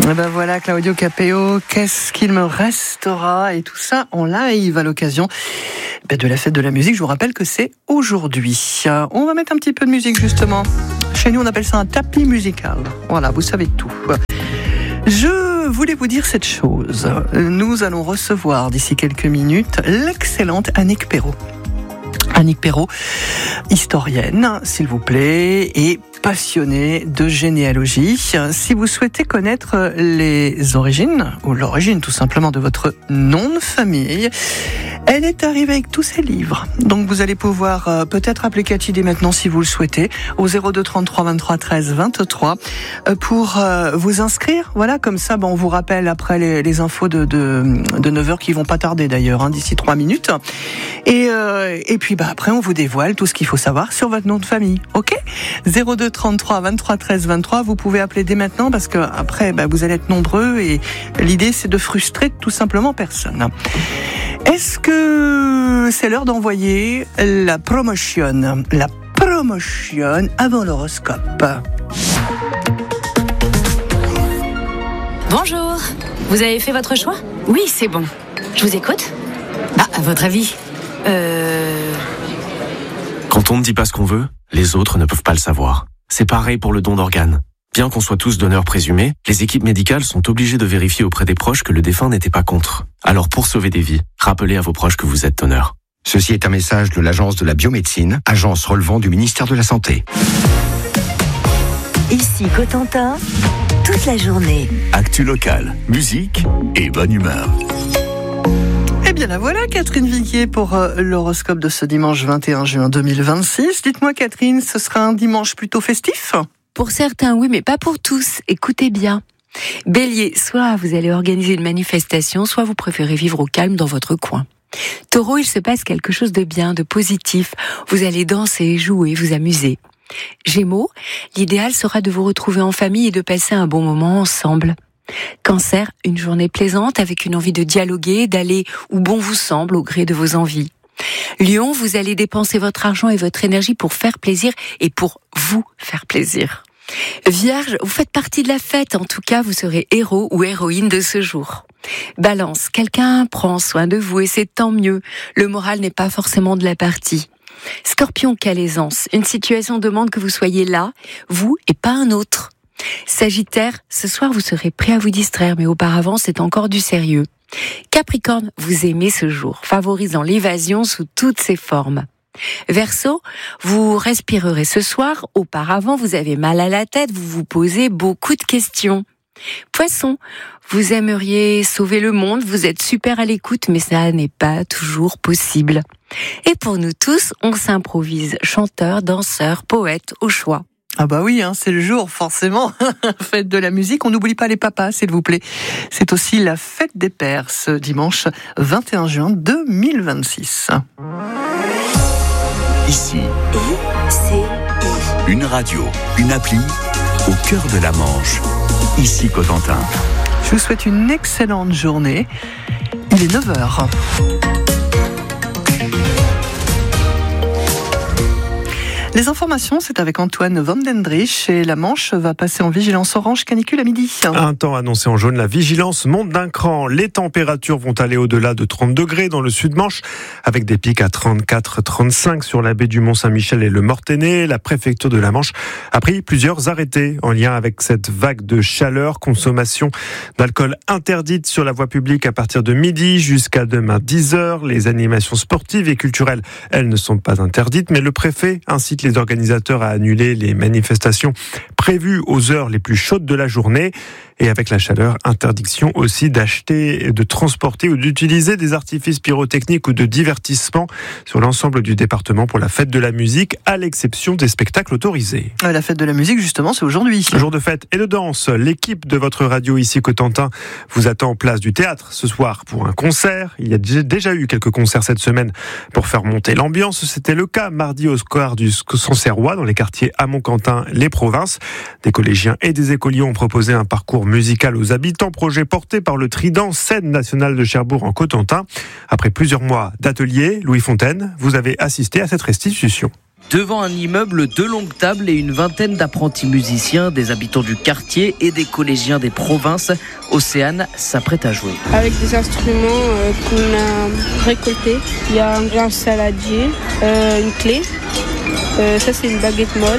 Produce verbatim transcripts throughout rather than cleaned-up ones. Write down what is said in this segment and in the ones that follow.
Et ben voilà, Claudio Capéo, qu'est-ce qu'il me restera, et tout ça en live à l'occasion de la fête de la musique. Je vous rappelle que c'est aujourd'hui. On va mettre un petit peu de musique justement. Chez nous, on appelle ça un tapis musical. Voilà, vous savez tout. Je voulais vous dire cette chose. Nous allons recevoir d'ici quelques minutes l'excellente Annick Perrault. Annick Perrault, historienne, s'il vous plaît, et passionnée de généalogie. Si vous souhaitez connaître les origines, ou l'origine tout simplement de votre nom de famille, elle est arrivée avec tous ses livres. Donc vous allez pouvoir euh, peut-être appeler Cathy dès maintenant si vous le souhaitez, au zéro deux trente-trois vingt-trois treize vingt-trois euh, pour euh, vous inscrire. Voilà, comme ça, bon, on vous rappelle après les, les infos de, de, de neuf heures qui vont pas tarder d'ailleurs, hein, d'ici trois minutes. Et, euh, et puis bah, après, on vous dévoile tout ce qu'il faut savoir sur votre nom de famille. Ok ? zéro deux trente-trois vingt-trois treize vingt-trois, vous pouvez appeler dès maintenant parce que après, bah, vous allez être nombreux et l'idée c'est de frustrer tout simplement personne. Est-ce que c'est l'heure d'envoyer la promotion, la promotion avant l'horoscope? Bonjour, vous avez fait votre choix? Oui, c'est bon. Je vous écoute. Ah, à votre avis Euh... Quand on ne dit pas ce qu'on veut, les autres ne peuvent pas le savoir. C'est pareil pour le don d'organes. Bien qu'on soit tous donneurs présumés, les équipes médicales sont obligées de vérifier auprès des proches que le défunt n'était pas contre. Alors pour sauver des vies, rappelez à vos proches que vous êtes donneur. Ceci est un message de l'Agence de la biomédecine, agence relevant du ministère de la Santé. Ici Cotentin, toute la journée. Actu locale, musique et bonne humeur. Eh bien la voilà, Catherine Viguier pour euh, l'horoscope de ce dimanche vingt et un juin deux mille vingt-six. Dites-moi Catherine, ce sera un dimanche plutôt festif ? Pour certains, oui, mais pas pour tous. Écoutez bien. Bélier, soit vous allez organiser une manifestation, soit vous préférez vivre au calme dans votre coin. Taureau, il se passe quelque chose de bien, de positif. Vous allez danser, jouer, vous amuser. Gémeaux, l'idéal sera de vous retrouver en famille et de passer un bon moment ensemble. Cancer, une journée plaisante avec une envie de dialoguer, d'aller où bon vous semble au gré de vos envies. Lion, vous allez dépenser votre argent et votre énergie pour faire plaisir et pour vous faire plaisir. Vierge, vous faites partie de la fête, en tout cas vous serez héros ou héroïne de ce jour. Balance, quelqu'un prend soin de vous et c'est tant mieux, le moral n'est pas forcément de la partie. Scorpion, quelle aisance, une situation demande que vous soyez là, vous et pas un autre. Sagittaire, ce soir vous serez prêt à vous distraire, mais auparavant c'est encore du sérieux. Capricorne, vous aimez ce jour, favorisant l'évasion sous toutes ses formes. Verseau, vous respirerez ce soir, auparavant vous avez mal à la tête, vous vous posez beaucoup de questions. Poisson, vous aimeriez sauver le monde, vous êtes super à l'écoute, mais ça n'est pas toujours possible. Et pour nous tous, on s'improvise chanteur, danseur, poète au choix. Ah bah oui, hein, c'est le jour, forcément, fête de la musique. On n'oublie pas les papas, s'il vous plaît. C'est aussi la fête des pères, ce dimanche vingt et un juin deux mille vingt-six. Ici, I, C, I. une radio, une appli, au cœur de la Manche. Ici Cotentin. Je vous souhaite une excellente journée. Il est neuf heures. Les informations, c'est avec Antoine Vandendrich et la Manche va passer en vigilance orange canicule à midi. Un temps annoncé en jaune, la vigilance monte d'un cran. Les températures vont aller au-delà de trente degrés dans le sud-Manche, avec des pics à trente-quatre trente-cinq sur la baie du Mont-Saint-Michel et le Mortainais. La préfecture de la Manche a pris plusieurs arrêtés en lien avec cette vague de chaleur. Consommation d'alcool interdite sur la voie publique à partir de midi jusqu'à demain dix heures. Les animations sportives et culturelles, elles ne sont pas interdites, mais le préfet incite les organisateurs à annuler les manifestations prévues aux heures les plus chaudes de la journée. Et avec la chaleur, interdiction aussi d'acheter, de transporter ou d'utiliser des artifices pyrotechniques ou de divertissement sur l'ensemble du département pour la fête de la musique, à l'exception des spectacles autorisés. La fête de la musique, justement, c'est aujourd'hui. Jour de fête et de danse. L'équipe de votre radio ici Cotentin vous attend en place du théâtre ce soir pour un concert. Il y a déjà eu quelques concerts cette semaine pour faire monter l'ambiance. C'était le cas mardi au square du Sancerrois dans les quartiers Amont-Quentin, les Provinces. Des collégiens et des écoliers ont proposé un parcours musical aux habitants, projet porté par le Trident, scène nationale de Cherbourg en Cotentin. Après plusieurs mois d'atelier, Louis Fontaine, vous avez assisté à cette restitution. Devant un immeuble, deux longues tables et une vingtaine d'apprentis musiciens, des habitants du quartier et des collégiens des provinces, Océane s'apprête à jouer. Avec des instruments euh, qu'on a récoltés, il y a un grand saladier, euh, une clé, euh, ça c'est une baguette molle.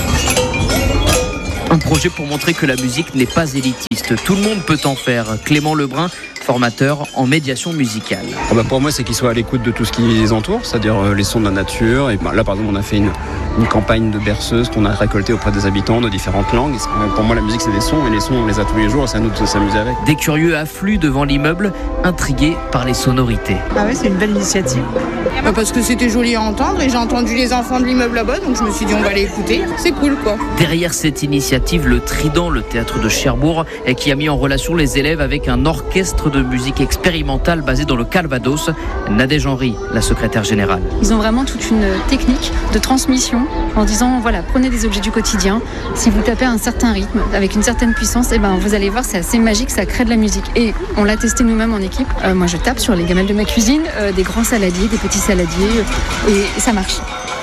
Un projet pour montrer que la musique n'est pas élitiste, tout le monde peut en faire. Clément Lebrun, formateur en médiation musicale. Ah bah pour moi, c'est qu'ils soient à l'écoute de tout ce qui les entoure, c'est-à-dire les sons de la nature. Et bah là, par exemple, on a fait une, une campagne de berceuses qu'on a récoltée auprès des habitants de différentes langues. Pour moi, la musique, c'est des sons, et les sons, on les a tous les jours, et c'est à nous de s'amuser avec. Des curieux affluent devant l'immeuble, intrigués par les sonorités. Ah ouais, c'est une belle initiative. Bah parce que c'était joli à entendre, et j'ai entendu les enfants de l'immeuble là-bas, donc je me suis dit, on va aller écouter. C'est cool, quoi. Derrière cette initiative, le Trident, le théâtre de Cherbourg, qui a mis en relation les élèves avec un orchestre de musique expérimentale basé dans le Calvados. Nadège Henry, la secrétaire générale. Ils ont vraiment toute une technique de transmission en disant voilà, prenez des objets du quotidien, si vous tapez un certain rythme avec une certaine puissance, et ben vous allez voir, c'est assez magique, ça crée de la musique. Et on l'a testé nous-mêmes en équipe. Euh, moi je tape sur les gamelles de ma cuisine, euh, des grands saladiers, des petits saladiers, euh, et ça marche.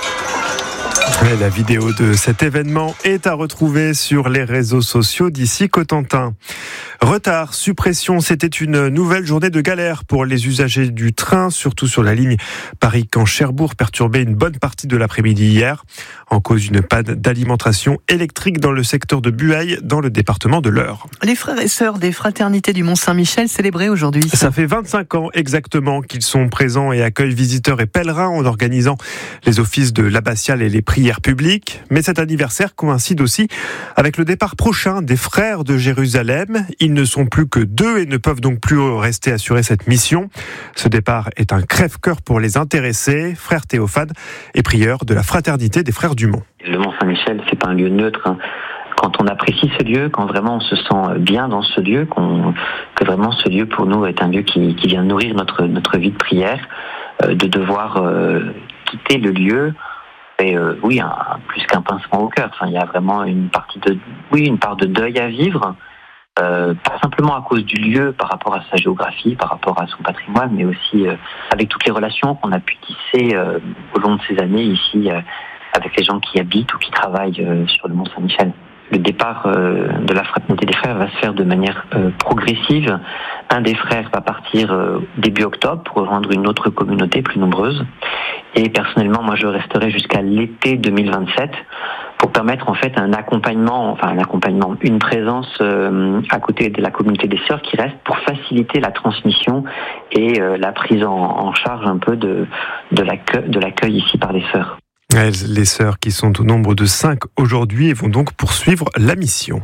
La vidéo de cet événement est à retrouver sur les réseaux sociaux d'ici Cotentin. Retard, suppression, c'était une nouvelle journée de galère pour les usagers du train, surtout sur la ligne Paris-Caen-Cherbourg, perturbée une bonne partie de l'après-midi hier, en cause d'une panne d'alimentation électrique dans le secteur de Bueil, dans le département de l'Eure. Les frères et sœurs des fraternités du Mont-Saint-Michel célébrés aujourd'hui. Ça fait vingt-cinq ans exactement qu'ils sont présents et accueillent visiteurs et pèlerins en organisant les offices de l'abbatiale et les prières publiques. Mais cet anniversaire coïncide aussi avec le départ prochain des frères de Jérusalem. Ils ne sont plus que deux et ne peuvent donc plus rester assurer cette mission. Ce départ est un crève-cœur pour les intéressés. Frère Théophane est prieur de la fraternité des frères du Mont. Le Mont-Saint-Michel, c'est pas un lieu neutre, hein. Quand on apprécie ce lieu, quand vraiment on se sent bien dans ce lieu, qu'on, que vraiment ce lieu pour nous est un lieu qui, qui vient nourrir notre, notre vie de prière, euh, de devoir euh, quitter le lieu, et euh, oui, un, plus qu'un pincement au cœur. Enfin, il y a vraiment une partie de, oui, une part de deuil à vivre, euh, pas simplement à cause du lieu, par rapport à sa géographie, par rapport à son patrimoine, mais aussi euh, avec toutes les relations qu'on a pu tisser euh, au long de ces années ici, euh, avec les gens qui habitent ou qui travaillent euh, sur le Mont-Saint-Michel. Le départ euh, de la fraternité des frères va se faire de manière euh, progressive. Un des frères va partir euh, début octobre pour rejoindre une autre communauté plus nombreuse. Et personnellement, moi, je resterai jusqu'à l'été deux mille vingt-sept pour permettre en fait un accompagnement, enfin un accompagnement, une présence euh, à côté de la communauté des sœurs qui reste pour faciliter la transmission et euh, la prise en, en charge un peu de, de, l'accueil, de l'accueil ici par les sœurs. Les sœurs qui sont au nombre de cinq aujourd'hui vont donc poursuivre la mission.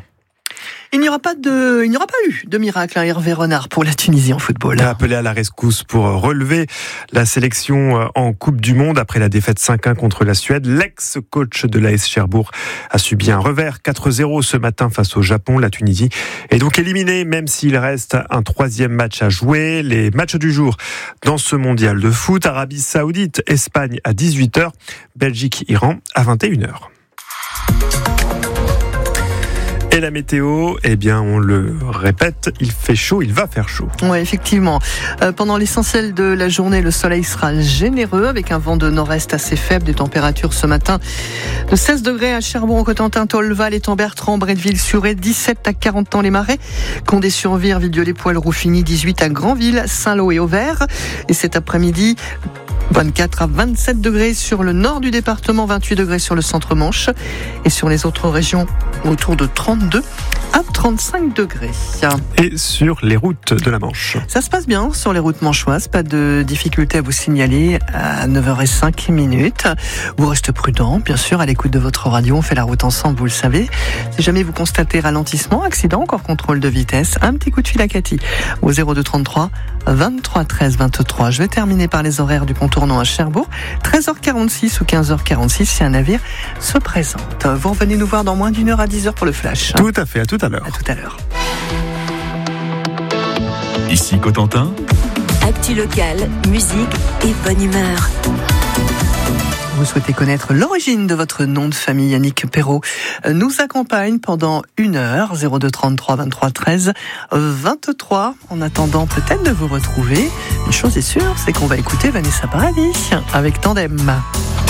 Il n'y aura pas de, il n'y aura pas eu de miracle, hein, Hervé Renard, pour la Tunisie en football. Appelé à la rescousse pour relever la sélection en Coupe du Monde après la défaite cinq un contre la Suède. L'ex-coach de l'A S Cherbourg a subi un revers quatre zéro ce matin face au Japon. La Tunisie est donc éliminée, même s'il reste un troisième match à jouer. Les matchs du jour dans ce mondial de foot: Arabie Saoudite, Espagne à dix-huit heures, Belgique, Iran à vingt et une heures. Et la météo, eh bien, on le répète, il fait chaud, il va faire chaud. Oui, effectivement. Euh, pendant l'essentiel de la journée, le soleil sera généreux avec un vent de nord-est assez faible. Des températures ce matin de seize degrés à Cherbourg, Cotentin, Tolval, Étang-Bertrand, Bretteville-sur-Aie, dix-sept à quarante dans les Marais, Condé-sur-Vire, Villedieu-les-Poêles, Rouffigny, dix-huit à Granville, Saint-Lô et Auvers. Et cet après-midi, vingt-quatre à vingt-sept degrés sur le nord du département, vingt-huit degrés sur le centre-Manche et sur les autres régions autour de trente-deux à trente-cinq degrés. Et sur les routes de la Manche? Ça se passe bien sur les routes manchoises, pas de difficultés à vous signaler à neuf heures cinq minutes. Vous restez prudent, bien sûr, à l'écoute de votre radio, on fait la route ensemble, vous le savez. Si jamais vous constatez ralentissement, accident, encore contrôle de vitesse, un petit coup de fil à Cathy au zéro deux trente-trois vingt-trois treize vingt-trois. Je vais terminer par les horaires du contournant à Cherbourg. treize heures quarante-six ou quinze heures quarante-six si un navire se présente. Vous revenez nous voir dans moins d'une heure à dix heures pour le flash. Tout à fait, à tout à l'heure. À tout à l'heure. Ici Cotentin. Actu locale, musique et bonne humeur. vous souhaitez connaître l'origine de votre nom de famille, Yannick Perrault nous accompagne pendant une heure, zéro deux trente-trois vingt-trois treize vingt-trois. En attendant peut-être de vous retrouver, une chose est sûre, c'est qu'on va écouter Vanessa Paradis avec Tandem.